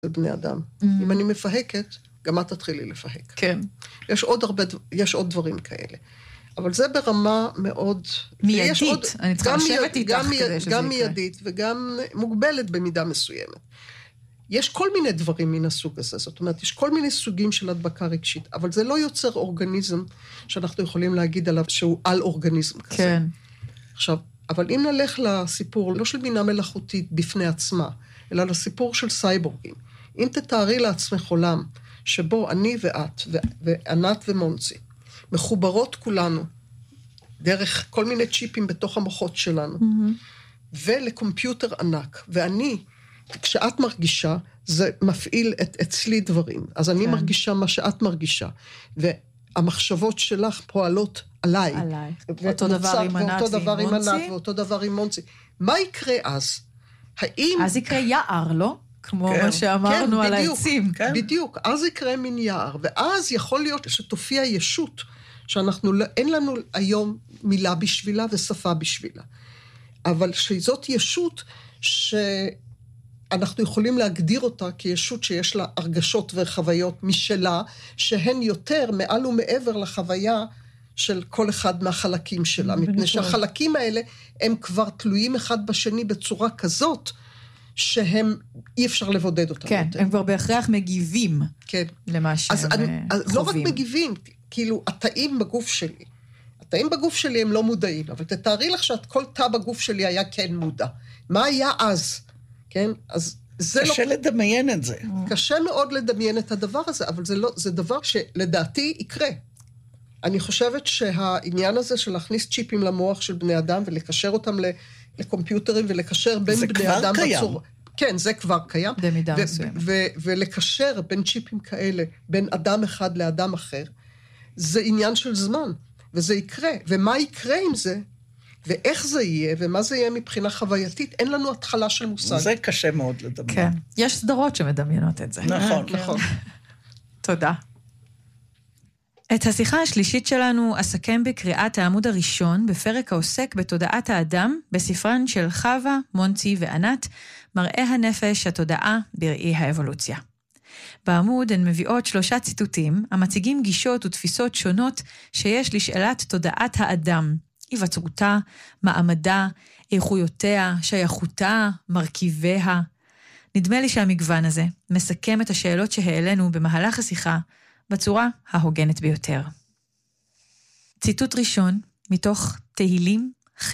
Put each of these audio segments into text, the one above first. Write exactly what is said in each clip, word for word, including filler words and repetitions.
בני אדם. Mm-hmm. אם אני מפהקת, גם את תתחילי לפהק. כן. יש עוד הרבה, יש עוד דברים כאלה. אבל זה ברמה מאוד... מיידית. עוד, אני צריכה לשבת איתך גם, כדי שזה יקרה. גם מיידית וגם מוגבלת במידה מסוימת. יש כל מיני דברים מן הסוג הזה. זאת אומרת, יש כל מיני סוגים של הדבקה רגשית, אבל זה לא יוצר אורגניזם שאנחנו יכולים להגיד עליו שהוא על אורגניזם כזה. כן. עכשיו, אבל אם נלך לסיפור, לא של בינה מלאכותית בפני עצמה, אלא לסיפור של סייבורגים. אם תתארי לעצמך עולם, שבו אני ואת, ו- וענת ומונצי, מחוברות כולנו, דרך כל מיני צ'יפים בתוך המוחות שלנו, mm-hmm. ולקומפיוטר ענק, ואני, כשאת מרגישה, זה מפעיל את, אצלי דברים, אז אני כן. מרגישה מה שאת מרגישה, והמחשבות שלך פועלות עליי. עליי. אותו דבר עם ענת ואותו דבר עם ענת, ואותו דבר עם מונצי. מה יקרה אז? האם... אז יקרה יער, לא? כמו כן. מה שאמרנו כן, על בדיוק, העצים. כן, בדיוק. אז יקרה מין יער, ואז יכול להיות שתופיע ישות, שאנחנו, אין לנו היום מילה בשבילה ושפה בשבילה. אבל שזאת ישות שאנחנו יכולים להגדיר אותה כישות שיש לה הרגשות וחוויות משלה, שהן יותר מעל ומעבר לחוויה של כל אחד מהחלקים שלה. מפני שהחלקים האלה הם כבר תלויים אחד בשני בצורה כזאת, שהם אי אפשר לבודד אותם. כן, יותר. הם כבר בהכרח מגיבים כן. למה שהם אז אני, אז חווים. לא רק מגיבים, כאילו, התאים בגוף שלי, התאים בגוף שלי הם לא מודעים, אבל תתארי לך שאת כל תא בגוף שלי היה כן מודע. מה היה אז? כן? אז זה קשה לא... לדמיין את זה. קשה מאוד לדמיין את הדבר הזה, אבל זה, לא, זה דבר שלדעתי יקרה. אני חושבת שהעניין הזה של להכניס צ'יפים למוח של בני אדם ולקשר אותם ל... לקומפיוטרים ולקשר בין בני אדם בצורה. כן, זה כבר קיים. במידה ו- מסוימת. ו- ולקשר בין צ'יפים כאלה, בין אדם אחד לאדם אחר, זה עניין של זמן, וזה יקרה. ומה יקרה עם זה, ואיך זה יהיה, ומה זה יהיה מבחינה חווייתית, אין לנו התחלה של מושג. זה קשה מאוד לדמיין. כן, יש סדרות שמדמיינות את זה. נכון, נכון. תודה. את השיחה השלישית שלנו אסכם בקריאת העמוד הראשון בפרק העוסק בתודעת האדם בספרן של חווה, מונצי וענת, מראה הנפש, התודעה בראי האבולוציה. בעמוד הן מביאות שלושה ציטוטים המציגים גישות ותפיסות שונות שיש לשאלת תודעת האדם, היווצרותה, מעמדה, איכויותיה, שייכותה, מרכיביה. נדמה לי שהמגוון הזה מסכם את השאלות שהעלינו במהלך השיחה בצורה ההוגנת ביותר. ציטוט ראשון מתוך תהילים ח'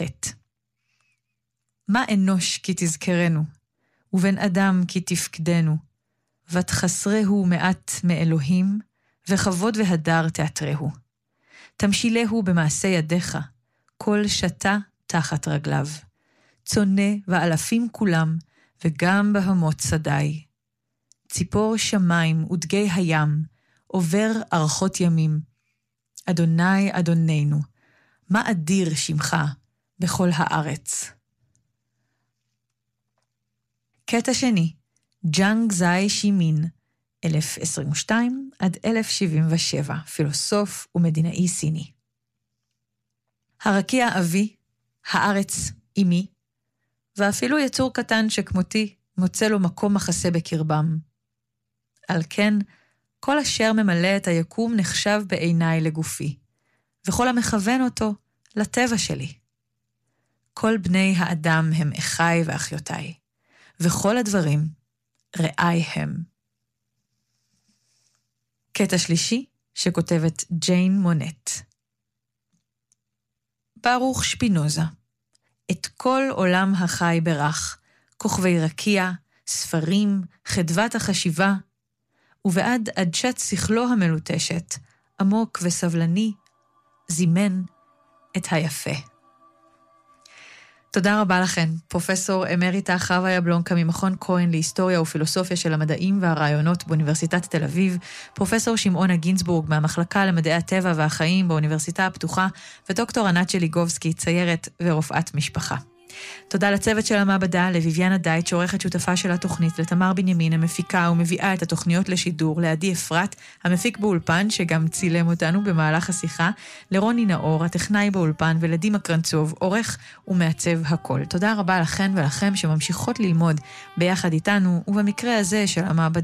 מה אנוש כי תזכרנו, ובן אדם כי תפקדנו, ותחסרהו מעט מאלוהים, וכבוד והדר תיאטרהו. תמשילהו במעשה ידיך, כל שתה תחת רגליו, צונה ואלפים כולם, וגם בהמות שדי. ציפור שמיים ודגי הים, עובר ארחות ימים. אדוני אדוננו, מה אדיר שמך בכל הארץ. קטע שני, ג'אנג זאי שימין, אלף עשרים ושתיים עד אלף שבעים ושבע, פילוסוף ומדינאי סיני. הרקיע אבי, הארץ אמי, ואפילו יצור קטן שכמותי מוצא לו מקום מחסה בקרבם. על כן, כל אשר ממלא את היקום נחשב בעיניי לגופי, וכל המכוון אותו לטבע שלי. כל בני האדם הם אחי ואחיותיי, וכל הדברים רעי הם. קטע שלישי שכותבת ג'יין מונט. ברוך שפינוזה. את כל עולם החי ברך, כוכבי רקיע, ספרים, חדוות החשיבה, ובעד עדשת שכלו המלוטשת, עמוק וסבלני, זימן את היפה. תודה רבה לכן, פרופסור אמריטה חווה יבלונקה ממכון כהן להיסטוריה ופילוסופיה של המדעים והרעיונות באוניברסיטת תל אביב, פרופסור שמעונה גינסבורג מהמחלקה למדעי הטבע והחיים באוניברסיטה הפתוחה, ודוקטור ענת שליגובסקי, ציירת ורופאת משפחה. תודה לצוות של המעבדה, לויביאנה דייט, שעורכת שותפה של התוכנית, לתמר בנימין, המפיקה ומביאה את התוכניות לשידור, לעדי אפרת, המפיק באולפן, שגם צילם אותנו במהלך השיחה, לרוני נאור, הטכנאי באולפן, ולדימה קרנצוב, עורך ומעצב הכל. תודה רבה לכן ולכם שממשיכות ללמוד ביחד איתנו, ובמקרה הזה של המעבדה,